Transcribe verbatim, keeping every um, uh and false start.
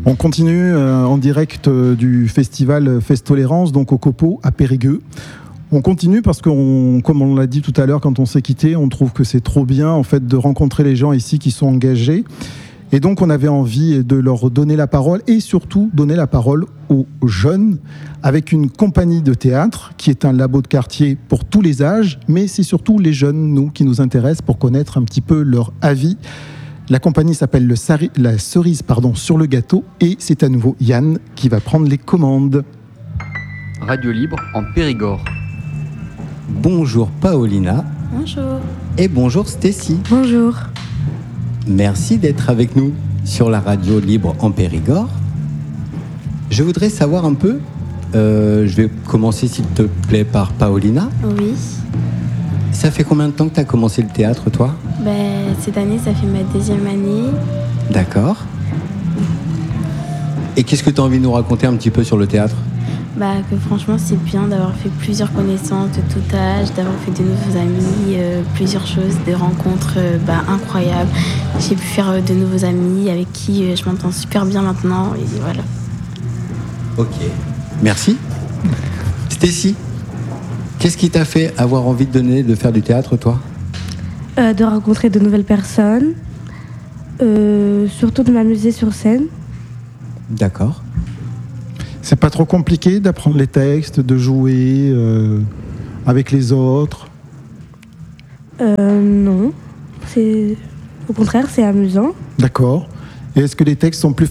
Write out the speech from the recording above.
On continue euh, en direct euh, du festival Festolérance, donc au Copeau, à Périgueux. On continue parce que, comme on l'a dit tout à l'heure quand on s'est quitté, on trouve que c'est trop bien en fait de rencontrer les gens ici qui sont engagés. Et donc on avait envie de leur donner la parole et surtout donner la parole aux jeunes avec une compagnie de théâtre qui est un labo de quartier pour tous les âges, mais c'est surtout les jeunes, nous, qui nous intéressent pour connaître un petit peu leur avis. La compagnie s'appelle le Sari- la cerise pardon, sur le gâteau et c'est à nouveau Yann qui va prendre les commandes. Radio Libre en Périgord. Bonjour Paolina. Bonjour. Et bonjour Stécie. Bonjour. Merci d'être avec nous sur la radio libre en Périgord. Je voudrais savoir un peu, euh, je vais commencer s'il te plaît par Paolina. Oui. Ça fait combien de temps que tu as commencé le théâtre toi ? Ben, cette année, ça fait ma deuxième année. D'accord. Et qu'est-ce que tu as envie de nous raconter un petit peu sur le théâtre ? Bah, que franchement, c'est bien d'avoir fait plusieurs connaissances de tout âge, d'avoir fait de nouveaux amis, euh, plusieurs choses, des rencontres euh, bah, incroyables. J'ai pu faire euh, de nouveaux amis avec qui euh, je m'entends super bien maintenant. Et voilà. Ok. Merci. Stécie, qu'est-ce qui t'a fait avoir envie de donner, de faire du théâtre, toi ? Euh, de rencontrer de nouvelles personnes, euh, surtout de m'amuser sur scène. D'accord. C'est pas trop compliqué d'apprendre les textes, de jouer euh, avec les autres ? Euh, non, c'est... au contraire, c'est amusant. D'accord. Et est-ce que les textes sont plus